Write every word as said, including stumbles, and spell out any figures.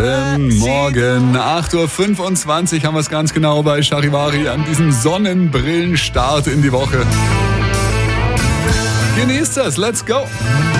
Guten Morgen. acht Uhr fünfundzwanzig haben wir es ganz genau bei Charivari an diesem Sonnenbrillenstart in die Woche. Genießt es, let's go!